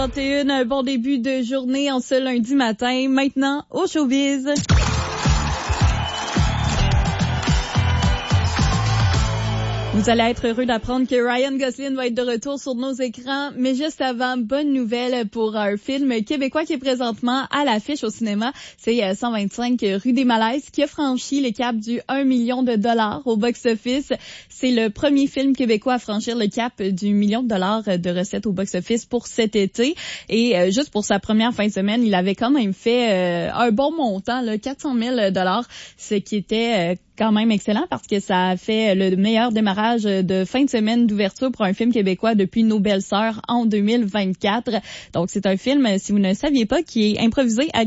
21, un bon début de journée en ce lundi matin. Maintenant, au showbiz. Vous allez être heureux d'apprendre que Ryan Gosling va être de retour sur nos écrans, mais juste avant, bonne nouvelle pour un film québécois qui est présentement à l'affiche au cinéma. C'est 125 rue des Malaises qui a franchi le cap du 1 million de dollars au box-office. C'est le premier film québécois à franchir le cap du million de dollars de recettes au box-office pour cet été. Et juste pour sa première fin de semaine, il avait quand même fait un bon montant, là, 400 000 dollars, ce qui était quand même excellent parce que ça a fait le meilleur démarrage de fin de semaine d'ouverture pour un film québécois depuis Nos belles sœurs en 2024. Donc c'est un film, si vous ne saviez pas, qui est improvisé à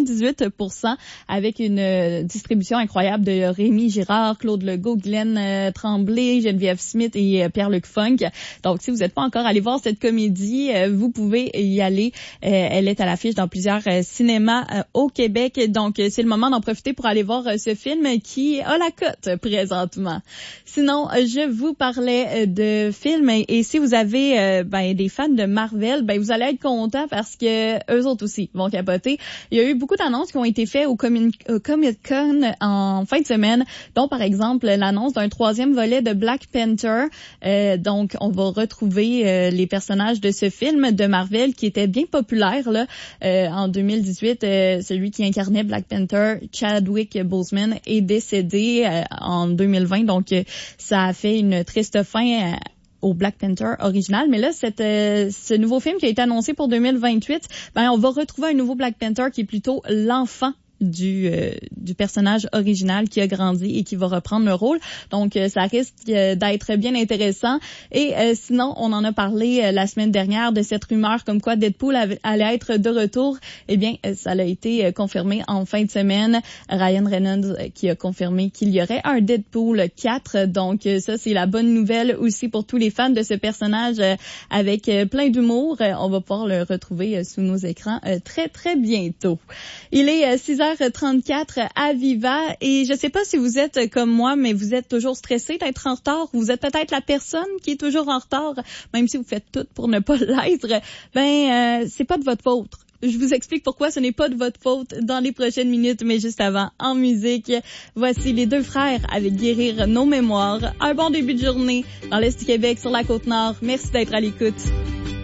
98% avec une distribution incroyable de Rémi Girard, Claude Legault, Glenn Tremblay, Geneviève Smith et Pierre-Luc Funk. Donc si vous n'êtes pas encore allé voir cette comédie, vous pouvez y aller. Elle est à l'affiche dans plusieurs cinémas au Québec. Donc c'est le moment d'en profiter pour aller voir ce film qui a la cote présentement. Sinon, je vous parlais de films et si vous avez des fans de Marvel, vous allez être contents parce que eux autres aussi vont capoter. Il y a eu beaucoup d'annonces qui ont été faites au Comic-Con en fin de semaine, dont par exemple l'annonce d'un 3e volet de Black Panther. Donc, on va retrouver les personnages de ce film de Marvel qui était bien populaire là en 2018. Celui qui incarnait Black Panther, Chadwick Boseman, est décédé en 2020, donc ça a fait une triste fin au Black Panther original. Mais là, ce nouveau film qui a été annoncé pour 2028, on va retrouver un nouveau Black Panther qui est plutôt l'enfant du personnage original qui a grandi et qui va reprendre le rôle. Donc, ça risque d'être bien intéressant. Et sinon, on en a parlé la semaine dernière de cette rumeur comme quoi Deadpool allait être de retour. Eh bien, ça a été confirmé en fin de semaine. Ryan Reynolds qui a confirmé qu'il y aurait un Deadpool 4. Donc, ça, c'est la bonne nouvelle aussi pour tous les fans de ce personnage avec plein d'humour. On va pouvoir le retrouver sous nos écrans très, très bientôt. Il est 6h34 à Viva et je sais pas si vous êtes comme moi, mais vous êtes toujours stressé d'être en retard. Vous êtes peut-être la personne qui est toujours en retard, même si vous faites tout pour ne pas l'être. C'est pas de votre faute. Je vous explique pourquoi ce n'est pas de votre faute dans les prochaines minutes, mais juste avant, en musique, voici les deux frères avec Guérir nos mémoires. Un bon début de journée dans l'Est du Québec, sur la Côte-Nord. Merci d'être à l'écoute.